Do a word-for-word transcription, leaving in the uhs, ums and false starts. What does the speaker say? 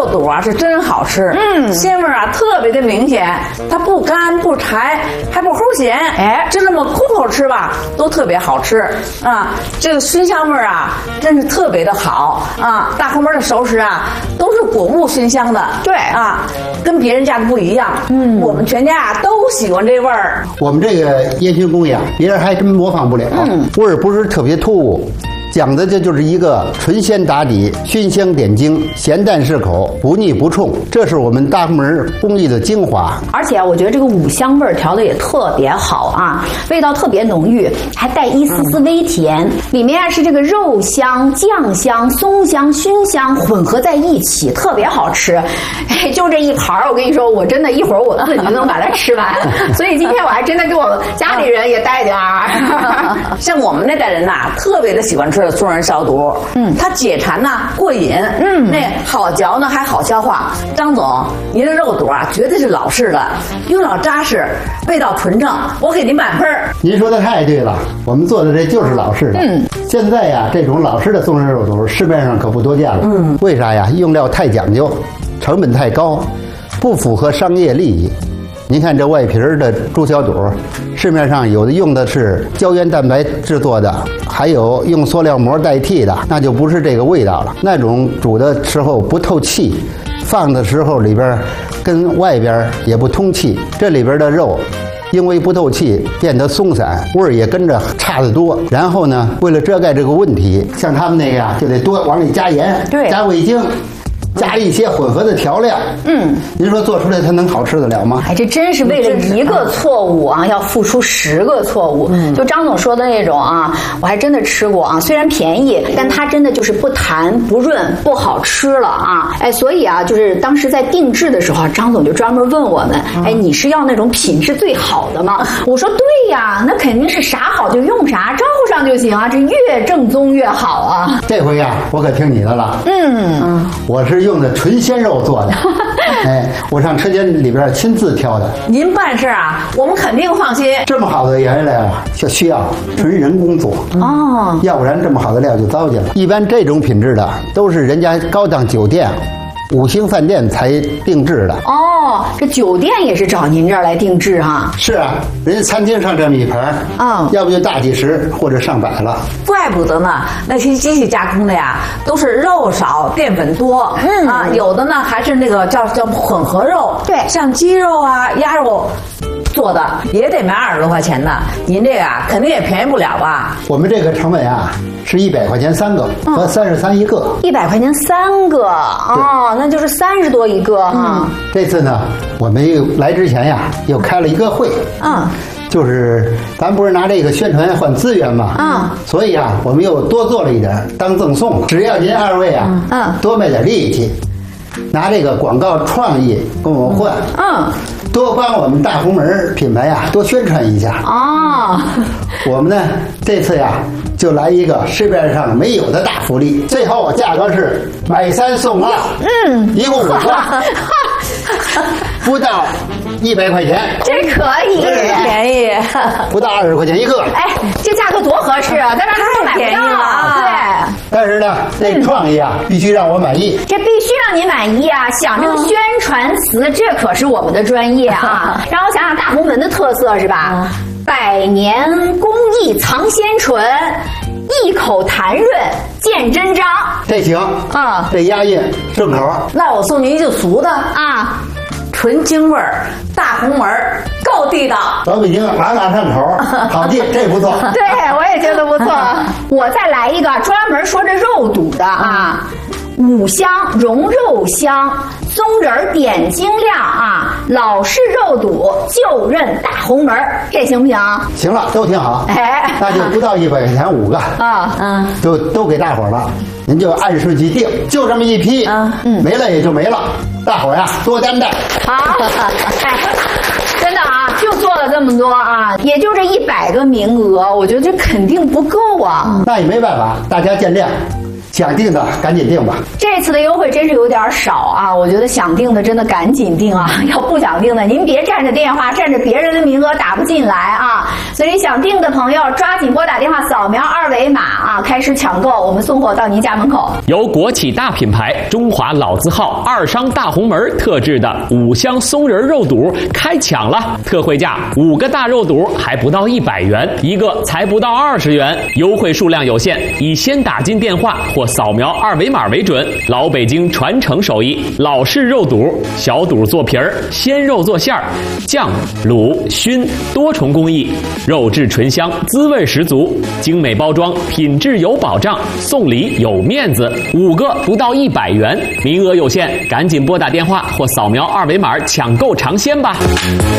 肉肚啊是真好吃，嗯，鲜味啊特别的明显，它不干不柴，还不齁咸，哎，就这么空口吃吧，都特别好吃啊。这个熏香味啊，真是特别的好啊。大红门的熟食啊，都是果木熏香的，对啊，跟别人家的不一样。嗯，我们全家啊都喜欢这味儿。 我们这个烟熏工艺啊，别人还真模仿不了，嗯，味儿不是特别突兀。讲的这就是一个纯鲜打底，熏香点睛，咸淡适口，不腻不冲，这是我们大红门工艺的精华。 而且我觉得这个五香味儿调的也特别好啊，味道特别浓郁，还带一丝丝微甜。嗯、里面是这个肉香、酱香、松香、熏香混合在一起，特别好吃。哎，就这一盘儿，我跟你说，我真的一会儿我自己就能把它吃完。所以今天我还真的给我家里人也带点儿。 像我们那代人呐、啊，特别的喜欢吃。松仁烧肚，嗯，它解馋呐，过瘾，嗯，那好嚼呢，还好消化。张总，您的肉肚啊，绝对是老式的，用料扎实，味道纯正，我给您满分。 您说的太对了，我们做的这就是老式的。嗯，现在呀，这种老式的松仁肉肚市面上可不多见了。嗯，为啥呀？用料太讲究，成本太高，不符合商业利益。您看这外皮儿的猪小肚，市面上有的用的是胶原蛋白制作的，还有用塑料膜代替的，那就不是这个味道了。那种煮的时候不透气，放的时候里边跟外边也不通气，这里边的肉因为不透气变得松散，味儿也跟着差得多。然后呢，为了遮盖这个问题，像他们那个呀，就得多往里加盐，对，加味精。加一些混合的调料，嗯，您说做出来它能好吃得了吗？ 哎，这真是为了一个错误啊，要付出十个错误。嗯，就张总说的那种啊，我还真的吃过啊，虽然便宜，但它真的就是不弹不润，不好吃了啊。哎，所以啊，就是当时在定制的时候，张总就专门问我们，哎，你是要那种品质最好的吗？我说对呀，那肯定是啥好就用啥，招呼上就行啊，这越正宗越好啊。 这回呀，我可听你的了。嗯嗯，我是用的纯鲜肉做的，哎，我上车间里边亲自挑的。 您办事啊，我们肯定放心。 这么好的原料啊，就需要纯人工做哦，要不然这么好的料就糟践了。一般这种品质的都是人家高档酒店、五星饭店才定制的。 哦，这酒店也是找您这儿来定制哈？ 是啊，人家餐厅上这么一盘，嗯，要不就大几十或者上百了。 怪不得呢，那些机器加工的呀，都是肉少淀粉多，嗯啊，有的呢还是那个叫叫混合肉，对，像鸡肉啊、鸭肉。做的也得卖二十多块钱呢，您这个啊肯定也便宜不了吧？ 我们这个成本啊是一百块钱三个，和三十三一个。 一百块钱三个哦，那就是三十多一个哈、嗯。 这次呢，我们又来之前呀，又开了一个会，嗯，就是咱不是拿这个宣传换资源嘛，嗯，所以啊，我们又多做了一点当赠送，只要您二位啊，嗯，多卖点力气，拿这个广告创意跟我换，嗯。多帮我们大红门品牌呀多宣传一下哦。我们呢这次呀就来一个市面上没有的大福利，最后价格是买三送二，嗯，一共五个，不到一百块钱， 这可以， 便宜， 不到二十块钱一个。 哎，这价格多合适啊，咱这太便宜了啊！对。 但是呢，这创意啊，必须让我满意。 这必须让你满意啊！想这个宣传词，这可是我们的专业啊。让我想想大红门的特色是吧？百年工艺藏鲜醇，一口弹润见真章。 这行啊，这押韵顺口。 那我送您一句俗的啊。纯京味儿，大红门儿，够地道。 老北京朗朗上口，好记，这不错。 对，我也觉得不错。我再来一个专门说这肉肚的啊，五香融肉香，松仁点睛亮啊，老式肉肚就认大红门，这行不行？ 行了，都挺好。哎，那就不到一百块钱五个啊，嗯，就都给大伙了。您就按顺序定，就这么一批，嗯，没了也就没了。大伙呀，多担待。 好，哎，真的啊，就做了这么多啊，也就这一百个名额，我觉得这肯定不够啊。 那也没办法，大家见谅。请想订的赶紧订吧。 这次的优惠真是有点少啊，我觉得想订的真的赶紧订啊，要不想订的您别占着电话，占着别人的名额打不进来啊。所以想订的朋友抓紧拨打电话，扫描二维码啊，开始抢购，我们送货到您家门口。 由国企大品牌中华老字号二商大红门特制的五香松仁肉肚开抢了，特惠价五个大肉肚还不到一百元，一个才不到二十元，优惠数量有限，以先打进电话或扫描二维码为准。老北京传承手艺，老式肉肚，小肚做皮儿，鲜肉做馅儿，酱、卤、熏多重工艺，肉质醇香，滋味十足，精美包装，品质有保障，送礼有面子，五个不到一百元，名额有限，赶紧拨打电话或扫描二维码抢购尝鲜吧。